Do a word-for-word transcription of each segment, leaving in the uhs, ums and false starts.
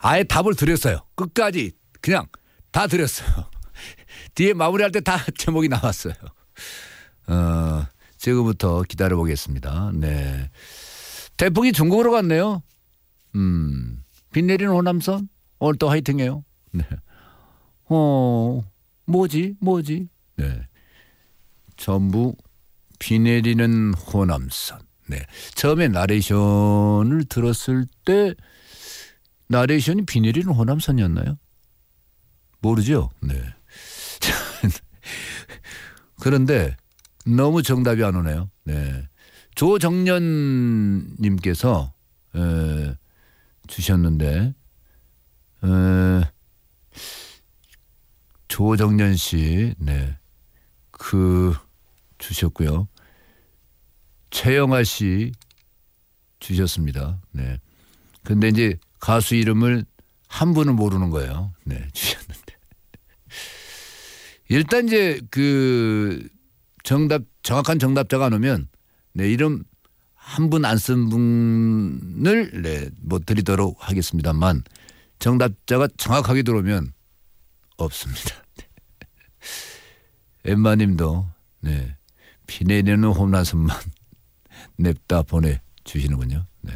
아예 답을 드렸어요. 끝까지 그냥 다 드렸어요. 뒤에 마무리할 때 다 제목이 나왔어요. 어, 지금부터 기다려보겠습니다. 네. 태풍이 중국으로 갔네요. 음, 비 내리는 호남선 오늘 또 화이팅해요. 네. 어, 뭐지 뭐지. 네. 전부 비 내리는 호남선. 네. 처음에 나레이션을 들었을 때 나레이션이 비 내리는 호남선이었나요? 모르죠. 네. 그런데 너무 정답이 안 오네요. 네. 조정년님께서 에, 주셨는데 에, 조정년 씨, 네, 그 주셨고요. 최영아 씨 주셨습니다. 네. 근데 이제 가수 이름을 한 분은 모르는 거예요. 네, 주셨는데. 일단 이제 그 정답, 정확한 정답자가 안 오면 네, 이름 한 분 안 쓴 분을 네, 뭐 드리도록 하겠습니다만 정답자가 정확하게 들어오면 없습니다. 엠마님도 네, 비 내리는 홈런선만 냅다 보내주시는군요. 네.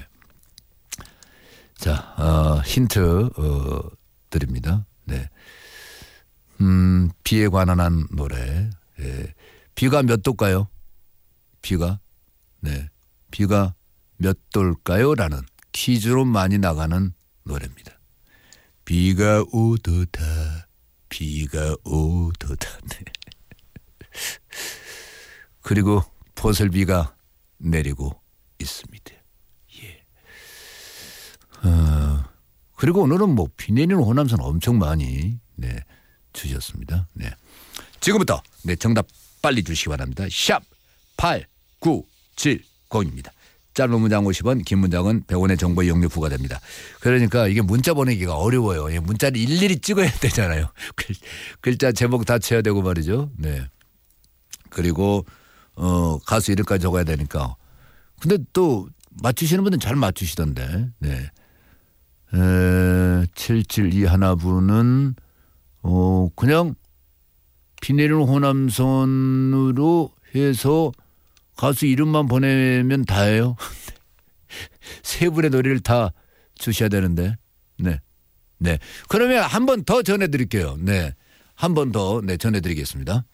자, 어, 힌트 어, 드립니다. 네. 음, 비에 관한 노래. 예. 비가 몇 도일까요? 비가 네, 비가 몇 도일까요? 라는 퀴즈로 많이 나가는 노래입니다. 비가 오도다, 비가 오도다. 네. 그리고 보슬비가 내리고 있습니다. 예. 어, 그리고 오늘은 뭐 비 내리는 호남선 엄청 많이 네, 주셨습니다. 네. 지금부터 네, 정답 빨리 주시기 바랍니다. 샵 팔구칠공입니다. 짧은 문장 오십 원, 긴 문장은 백 원의 정보 이용료 부과됩니다. 그러니까 이게 문자 보내기가 어려워요. 문자를 일일이 찍어야 되잖아요. 글자 제목 다 쳐야 되고 말이죠. 네. 그리고 어, 가수 이름까지 적어야 되니까. 근데 또 맞추시는 분들은 잘 맞추시던데. 네. 에, 칠칠이 하나분은 어, 그냥 비 내리는 호남선으로 해서 가수 이름만 보내면 다예요. 세 분의 노래를 다 주셔야 되는데. 네. 네. 그러면 한 번 더 전해드릴게요. 네. 한 번 더 네, 전해드리겠습니다.